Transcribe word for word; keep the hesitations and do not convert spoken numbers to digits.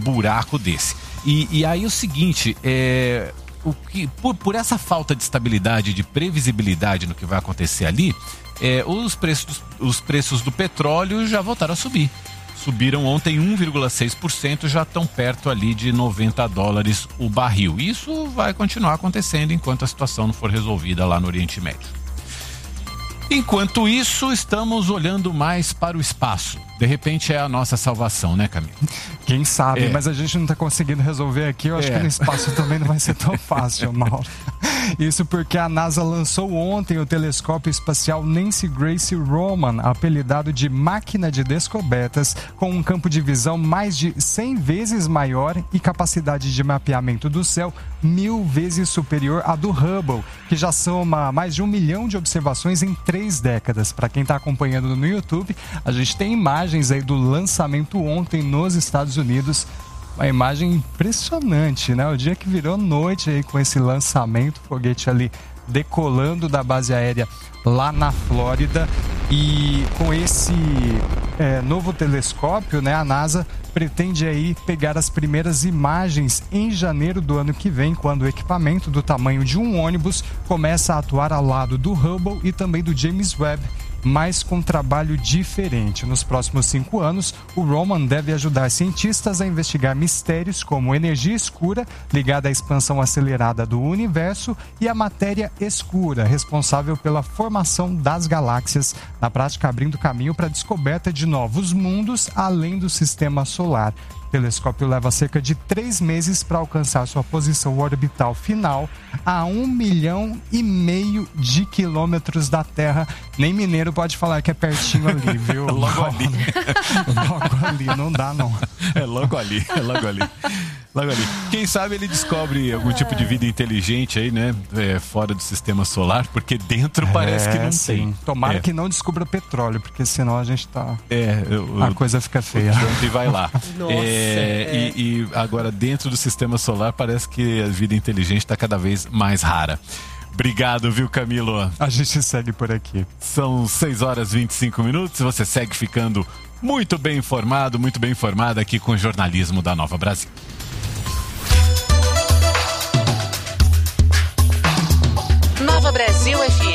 buraco desse. E, e aí o seguinte, é, o que, por, por essa falta de estabilidade, de previsibilidade no que vai acontecer ali, é, os, preços, os preços do petróleo já voltaram a subir. Subiram ontem um vírgula seis por cento, já estão perto ali de noventa dólares o barril. Isso vai continuar acontecendo enquanto a situação não for resolvida lá no Oriente Médio. Enquanto isso, estamos olhando mais para o espaço. De repente é a nossa salvação, né, Camilo? Quem sabe, é. mas a gente não está conseguindo resolver aqui. Eu acho é. que no espaço também não vai ser tão fácil, Mauro. Isso porque a NASA lançou ontem o telescópio espacial Nancy Grace Roman, apelidado de máquina de descobertas, com um campo de visão mais de cem vezes maior e capacidade de mapeamento do céu mil vezes superior à do Hubble, que já soma mais de um milhão de observações em três décadas. Para quem está acompanhando no YouTube, a gente tem imagens aí do lançamento ontem nos Estados Unidos. Uma imagem impressionante, né? O dia que virou noite aí com esse lançamento, foguete ali decolando da base aérea lá na Flórida. E com esse é, novo telescópio, né, a NASA pretende aí pegar as primeiras imagens em janeiro do ano que vem, quando o equipamento do tamanho de um ônibus começa a atuar ao lado do Hubble e também do James Webb, mas com um trabalho diferente. Nos próximos cinco anos, o Roman deve ajudar cientistas a investigar mistérios como energia escura, ligada à expansão acelerada do universo, e a matéria escura, responsável pela formação das galáxias, na prática abrindo caminho para a descoberta de novos mundos além do sistema solar. O telescópio leva cerca de três meses para alcançar sua posição orbital final a um milhão e meio de quilômetros da Terra. Nem mineiro pode falar que é pertinho ali, viu? Logo ali. Logo ali, não dá não. É logo ali, é logo ali. Logo ali. Quem sabe ele descobre algum tipo de vida inteligente aí, né? É, fora do sistema solar, porque dentro parece é, que não sim. tem. Tomara é. que não descubra petróleo, porque senão a gente tá... É, eu, a coisa fica feia. O Trump vai lá. Nossa, é, é. E, e agora dentro do sistema solar parece que a vida inteligente está cada vez mais rara. Obrigado, viu, Camilo? A gente segue por aqui. São seis horas e vinte e cinco minutos. Você segue ficando muito bem informado, muito bem informada aqui com o jornalismo da Nova Brasil. Nova Brasil F